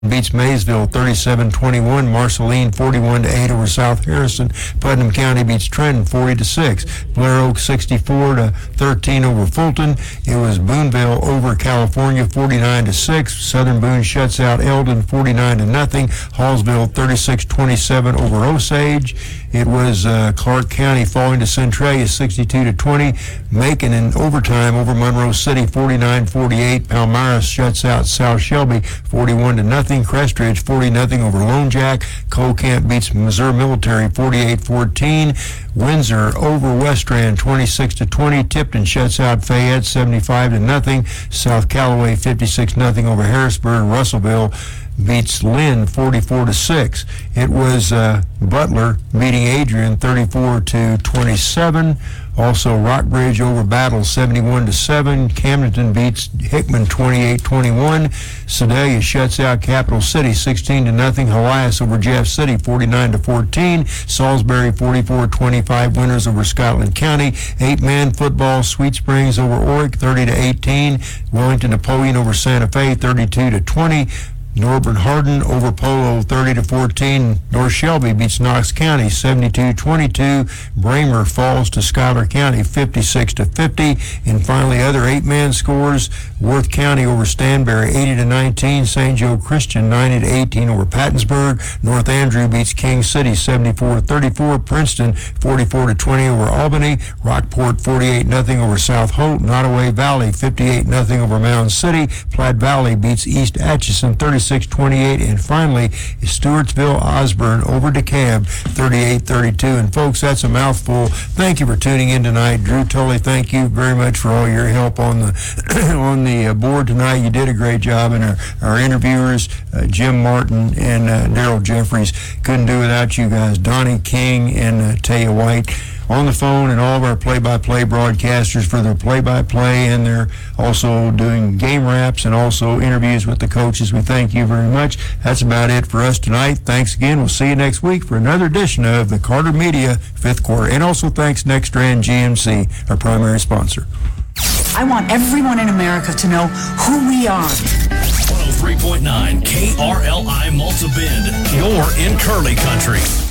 beats Maysville 37-21. Marceline 41-8 over South Harrison. Putnam County beats Trenton 40-6. Blair Oak 64-13 over Fulton. It was Boonville over California 49-6. Southern Boone shuts out Eldon 49-0. Hallsville 36-27 over Osage. It was Clark County falling to Centralia 62-20. Macon in overtime over Monroe City 49-48. Palmyra shuts out South Shelby 41-0. Crestridge 40-0 over Lone Jack. Cole Camp beats Missouri Military 48-14. Windsor over West Rand 26-20. Tipton shuts out Fayette 75-0. South Callaway 56-0 over Harrisburg. Russellville beats Lynn 44-6. It was Butler beating Adrian 34-27. Also Rockbridge over Battle 71-7. Camdenton beats Hickman 28-21. Sedalia shuts out Capital City 16-0. Helias over Jeff City 49-14. Salisbury 44-25 winners over Scotland County. 8-man football, Sweet Springs over Oric 30-18. Wellington Napoleon over Santa Fe 32-20. Norbert Hardin over Polo 30-14. North Shelby beats Knox County 72-22. Bramer falls to Schuyler County 56-50. And finally, other 8-man scores: Worth County over Stanberry 80-19. St. Joe Christian 90-18 over Pattonsburg. North Andrew beats King City 74-34. Princeton 44-20 over Albany. Rockport 48-0 over South Holt. Nottoway Valley 58-0 over Mound City. Platte Valley beats East Atchison 36-28, and finally, Stewartsville Osborne over DeKalb 38-32. And folks, that's a mouthful. Thank you for tuning in tonight. Drew Tully, thank you very much for all your help on the on the board tonight. You did a great job, and our interviewers, Jim Martin and Daryl Jeffries, couldn't do without you guys. Donnie King and Taya White on the phone, and all of our play-by-play broadcasters for their play-by-play, and they're also doing game wraps and also interviews with the coaches. We thank you very much. That's about it for us tonight. Thanks again. We'll see you next week for another edition of the Carter Media Fifth Quarter. And also thanks NextRand GMC, our primary sponsor. I want everyone in America to know who we are. 103.9 KRLI Malta Bend. You're in Curly Country.